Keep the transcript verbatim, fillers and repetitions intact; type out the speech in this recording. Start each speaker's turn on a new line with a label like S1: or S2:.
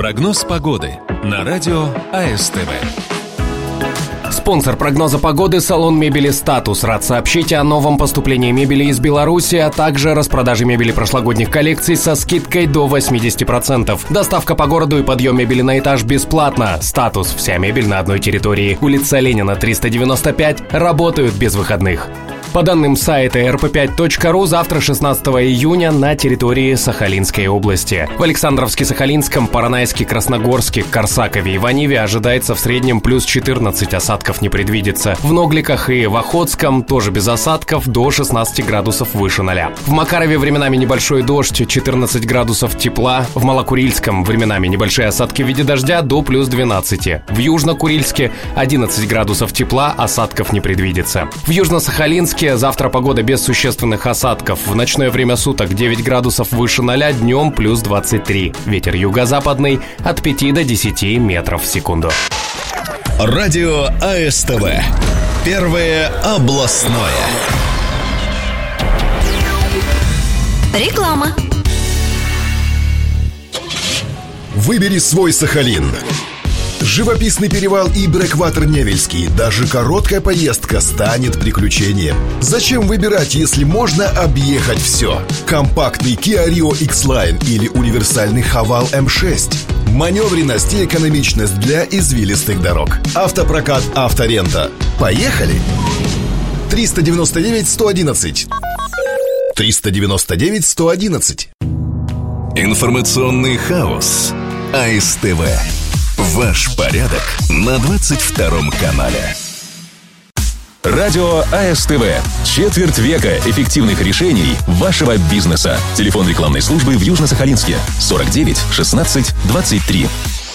S1: Прогноз погоды на радио АСТВ.
S2: Спонсор прогноза погоды — салон мебели «Статус». Рад сообщить о новом поступлении мебели из Беларуси, а также распродаже мебели прошлогодних коллекций со скидкой до восемьдесят процентов. Доставка по городу и подъем мебели на этаж бесплатно. «Статус» — вся мебель на одной территории. Улица Ленина, триста девяносто пять. Работают без выходных. По данным сайта эр пэ пять точка ру, завтра, шестнадцатого июня, на территории Сахалинской области. В Александровске-Сахалинском, Поронайске, Красногорске, Корсакове и Ваниве ожидается в среднем плюс четырнадцать, осадков не предвидится. В Ногликах и в Охотском тоже без осадков, до шестнадцати градусов выше ноля. В Макарове временами небольшой дождь, четырнадцать градусов тепла. В Малокурильском временами небольшие осадки в виде дождя, до плюс двенадцати. В Южно-Курильске одиннадцать градусов тепла, осадков не предвидится. В Южно-Сахалинске завтра погода без существенных осадков. В ночное время суток девять градусов выше ноля, днем плюс двадцать три. Ветер юго-западный от пяти до десяти метров в секунду.
S1: Радио АСТВ. Первое областное.
S3: Реклама.
S4: Выбери свой Сахалин. Живописный перевал и брэкватер Невельский. Даже короткая поездка станет приключением. Зачем выбирать, если можно объехать все? Компактный Kia Rio X-Line или универсальный Haval эм шесть. Маневренность и экономичность для извилистых дорог. Автопрокат «Авторента». Поехали! триста девяносто девять сто одиннадцать. триста девяносто девять сто одиннадцать.
S1: Информационный хаос. АСТВ. Ваш порядок на двадцать втором канале. Радио АСТВ. Четверть века эффективных решений вашего бизнеса. Телефон рекламной службы в Южно-Сахалинске сорок девять шестнадцать двадцать три.